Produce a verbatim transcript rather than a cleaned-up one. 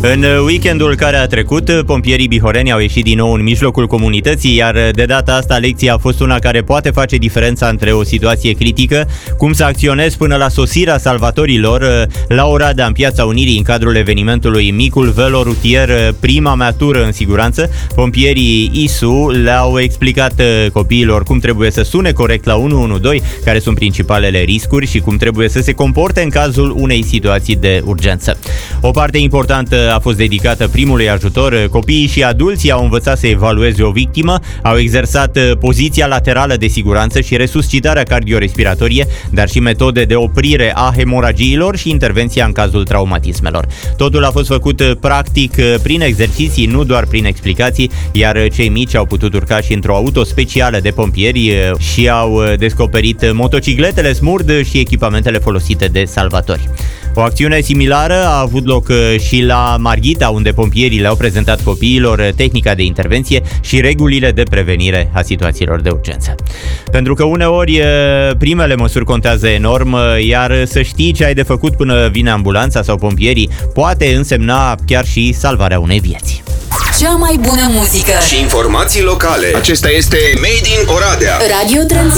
În weekendul care a trecut, pompierii bihoreni au ieșit din nou în mijlocul comunității, iar de data asta lecția a fost una care poate face diferența între o situație critică, cum să acționezi până la sosirea salvatorilor la Oradea, în Piața Unirii, în cadrul evenimentului Micul Velo Rutier, prima mea tură în siguranță. Pompierii I S U le-au explicat copiilor cum trebuie să sune corect la unu unu doi, care sunt principalele riscuri și cum trebuie să se comporte în cazul unei situații de urgență. O parte importantă a fost dedicată primului ajutor. Copiii și adulții au învățat să evalueze o victimă, au exersat poziția laterală de siguranță și resuscitarea cardiorespiratorie, dar și metode de oprire a hemoragiilor și intervenția în cazul traumatismelor. Totul a fost făcut practic prin exerciții, nu doar prin explicații, iar cei mici au putut urca și într-o auto specială de pompieri și au descoperit motocicletele Smurd și echipamentele folosite de salvatori. O acțiune similară a avut loc și la Marghita, unde pompierii le-au prezentat copiilor tehnica de intervenție și regulile de prevenire a situațiilor de urgență. Pentru că uneori primele măsuri contează enorm, iar să știi ce ai de făcut până vine ambulanța sau pompierii poate însemna chiar și salvarea unei vieți. Cea mai bună muzică și informații locale. Acesta este Made in Oradea. Radio Trans